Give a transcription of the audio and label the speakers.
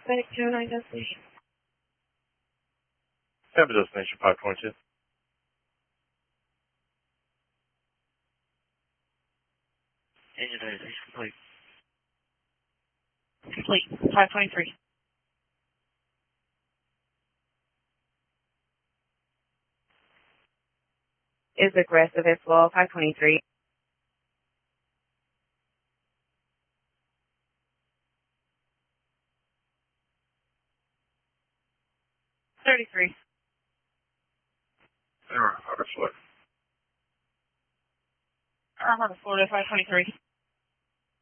Speaker 1: FedEx 209 destination.
Speaker 2: Have a destination 522.
Speaker 1: Engine identification complete. Complete. 523. Is aggressive as well. 523. 33.
Speaker 2: Error, Florida.
Speaker 1: Florida 523.